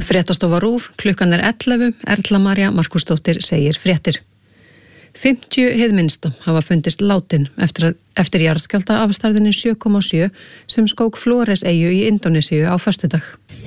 Fréttastofa RÚV, klukkan 11, Erla María Markúsdóttir segir fréttir. 50 hið minnsta hafa fundist látin eftir jarðskjálfta af stærðinni 7,7 sem skók Flores-eyju í Indónesíu á föstudag.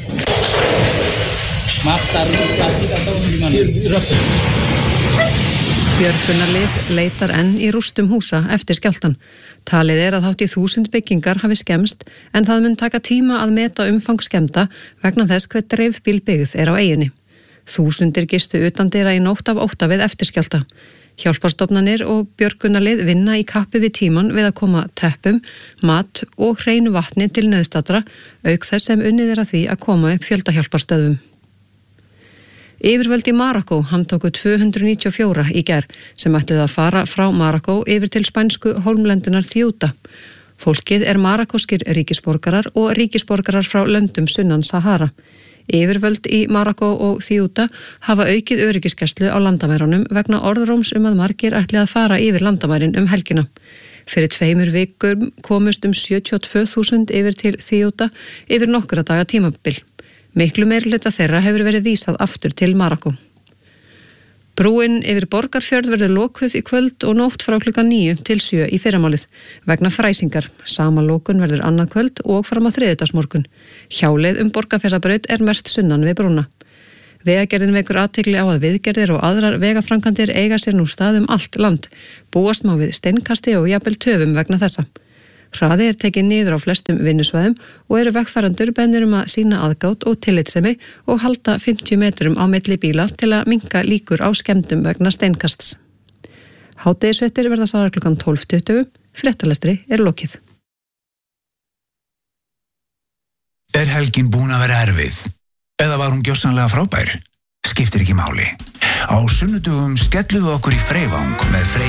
Björgunarlið leitar enn í rústum húsa eftir skjálftan. Talið að hátt í 1000 byggingar hafi skemmst en það mun taka tíma að meta umfang skemmda vegna þess hver dreifbíl byggð á eyjunni. Þúsundir gistu utandyra í nótt af ótta við eftirskjálfta. Hjálparstofnanir og björgunarlið vinna í kappi við tíman við að koma teppum, mat og hreinu vatni til nauðstaddra, auk þess sem unnið að því að koma upp fjöldahjálparstöðvum. Yfirvöld í Marokkó handtóku 294 í gær sem ætluðu að fara frá Marokkó yfir til spænsku hólmlendunar Ceuta. Fólkið marokkóskir ríkisborgarar og ríkisborgarar frá löndum sunnan Sahara. Yfirvöld í Marokkó og Ceuta hafa aukið öryggisgæslu á landamærunum vegna orðróms að margir ætli að fara yfir landamærin helgina. Fyrir 2 vikum komust 72.000 yfir til Ceuta yfir nokkra daga tímabil. Miklu meirihluta þeirra hefur verið vísað aftur til Marokkó. Brúin yfir Borgarfjörð verður lokuð í kvöld og nótt frá klukkan 9 til 7 í fyrramálið vegna fræsingar. Sama lokun verður annað kvöld og fram á þriðjudagsmorgun. Hjáleið Borgarfjarðarbraut merkt sunnan við brúna. Vegagerðin vekur athygli á að viðgerðir og aðrar vegaframkvæmdir eiga sér nú stað allt land. Búast má við steinkasti og jafnvel töfum vegna þessa. Hraði tekið niður á flestum vinnusvæðum og eru vegfarendur beðnir að sýna aðgát og tillitssemi og halda 50 metrum á milli bíla til að minnka líkur á skemmdum vegna steinkasts. Hádegisfréttir verða sagðar klukkan 12:20, fréttalestri lokið. Helgin búin að vera erfið? Eða var hún gjörsamlega frábær? Skiptir ekki máli. Á sunnudögum skelluðu okkur í Freyvang með